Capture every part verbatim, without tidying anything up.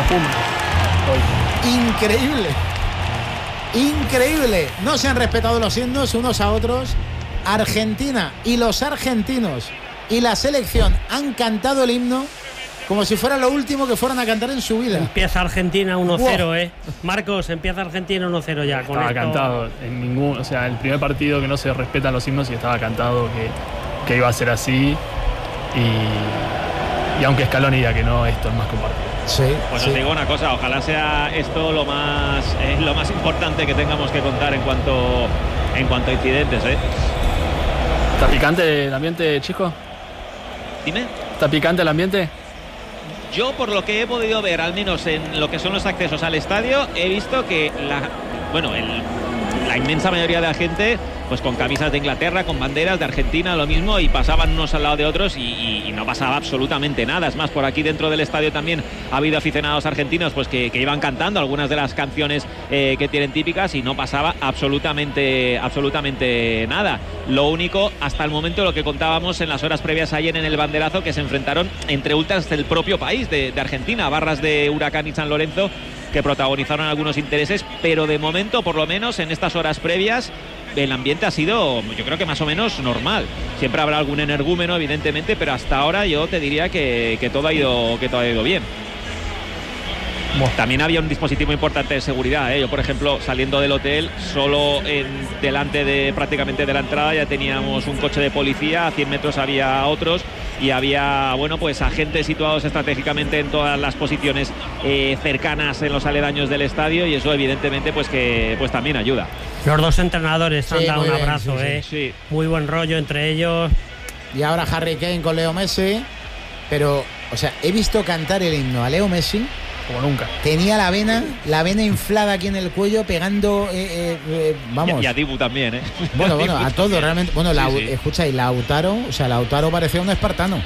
Pumas. Hoy. Increíble. Increíble. No se han respetado los himnos unos a otros. Argentina y los argentinos y la selección han cantado el himno como si fuera lo último que fueran a cantar en su vida. Empieza Argentina uno cero, Wow. ¿eh? Marcos, empieza Argentina uno cero ya. Con Estaba esto... cantado en ningún, o sea, el primer partido que no se respetan los himnos y estaba cantado que, que iba a ser así. Y, y aunque Scaloni diga que no, esto es más compartido. Sí, Pues sí. os digo una cosa, ojalá sea esto lo más eh, lo más importante que tengamos que contar en cuanto en cuanto a incidentes, ¿eh? ¿Está picante el ambiente, chico? Dime. ¿Está picante el ambiente? Yo, por lo que he podido ver, al menos en lo que son los accesos al estadio, he visto que la, bueno, el, la inmensa mayoría de la gente, pues con camisas de Inglaterra, con banderas de Argentina, lo mismo, y pasaban unos al lado de otros y, y, y no pasaba absolutamente nada. Es más, por aquí dentro del estadio también ha habido aficionados argentinos pues que, que iban cantando algunas de las canciones eh, que tienen típicas y no pasaba absolutamente, absolutamente nada. Lo único, hasta el momento, lo que contábamos en las horas previas ayer en el banderazo, que se enfrentaron entre ultras del propio país, de, de Argentina, barras de Huracán y San Lorenzo, que protagonizaron algunos intereses, pero de momento, por lo menos en estas horas previas, el ambiente ha sido, yo creo que más o menos normal. Siempre habrá algún energúmeno, evidentemente, pero hasta ahora yo te diría que, que todo ha ido, que todo ha ido bien. También había un dispositivo importante de seguridad, ¿eh? Yo, por ejemplo, saliendo del hotel, solo en, delante de prácticamente de la entrada ya teníamos un coche de policía, a cien metros había otros y había, bueno, pues agentes situados estratégicamente en todas las posiciones eh, cercanas en los aledaños del estadio, y eso evidentemente pues que pues también ayuda. Los dos entrenadores Sí, han dado muy un bien, abrazo, sí, ¿eh? Sí. Muy buen rollo entre ellos. Y ahora Harry Kane con Leo Messi. Pero, o sea, he visto cantar el himno a Leo Messi. Como nunca. Tenía la vena, la vena inflada aquí en el cuello, pegando, eh, eh, eh, vamos. Y a Dibu también, ¿eh? Bueno, bueno, a todo realmente. Bueno, Sí, la, sí. escucha, y Lautaro, o sea, Lautaro parecía un espartano.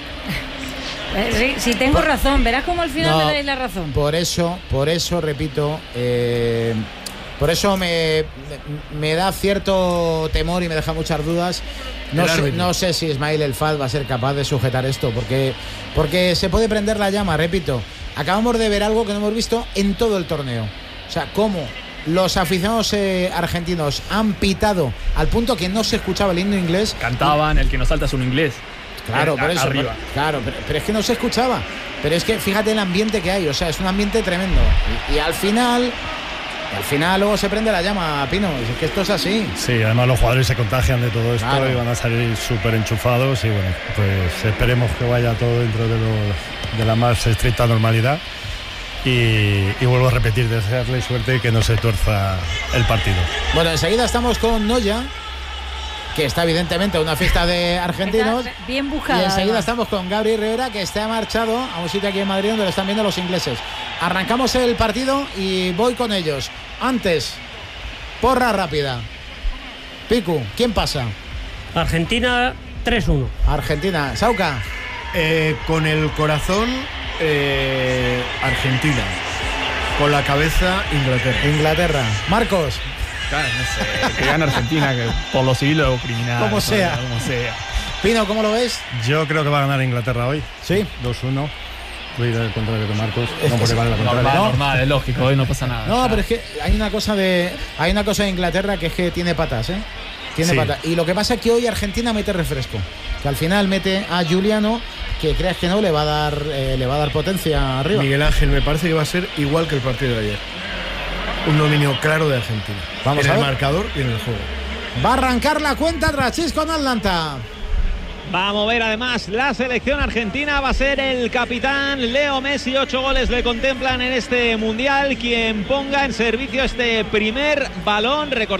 Eh, sí, sí, tengo Por- razón. Verás cómo al final No, me dais la razón. Por eso, por eso, repito, eh, por eso me, me, me da cierto temor y me deja muchas dudas. No El sé, árbitro. no sé si Ismail El Fad va a ser capaz de sujetar esto, porque, porque se puede prender la llama, repito. Acabamos de ver algo que no hemos visto en todo el torneo. O sea, cómo los aficionados eh, argentinos han pitado al punto que no se escuchaba el himno inglés. Cantaban, el que nos salta es un inglés. Claro, Eh, por eso. arriba. pero- claro, pero, pero es que no se escuchaba. Pero es que fíjate el ambiente que hay, o sea, es un ambiente tremendo. Y, y al final, y al final luego se prende la llama, Pino. Es que esto es así. Sí, además los jugadores se contagian de todo esto Claro. y van a salir súper enchufados y bueno, pues esperemos que vaya todo dentro de, lo, de la más estricta normalidad y, y vuelvo a repetir, desearle suerte y que no se tuerza el partido. Bueno, enseguida estamos con Noya, que está evidentemente en una fiesta de argentinos. Está bien Y buscada. enseguida además. estamos con Gabriel Rivera, que está marchado a un sitio aquí en Madrid donde lo están viendo los ingleses. Arrancamos el partido y voy con ellos. Antes, porra rápida. Piku, ¿quién pasa? Argentina tres uno. Argentina. Sauca. Eh, con el corazón, eh, Argentina. Con la cabeza, Inglaterra. Inglaterra. Marcos. Claro, no sé, que gane Argentina, que por lo civil o criminal. Como no, sea. Como sea. Pino, ¿cómo lo ves? Yo creo que va a ganar Inglaterra hoy. Sí. dos uno. Voy a ir al contrario de Marcos. No porque vale la contraria. Normal, No. normal, es lógico, hoy no pasa nada. No, Ya. pero es que hay una cosa de hay una cosa de Inglaterra que es que tiene patas, ¿eh? Tiene Sí. patas. Y lo que pasa es que hoy Argentina mete refresco. Que al final mete a Juliano, que creas que no le va a dar eh, le va a dar potencia arriba. Miguel Ángel, me parece que va a ser igual que el partido de ayer. Un dominio claro de Argentina. Vamos en a el ver. marcador y en el juego. Va a arrancar la cuenta atrás Chis con Atlanta. Va a mover además la selección argentina, va a ser el capitán Leo Messi. Ocho goles le contemplan en este mundial, quien ponga en servicio este primer balón. Recordemos